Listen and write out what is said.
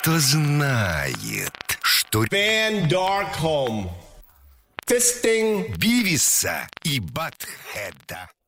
кто знает, что Van Darkholme. Fisting Бивиса и Батхеда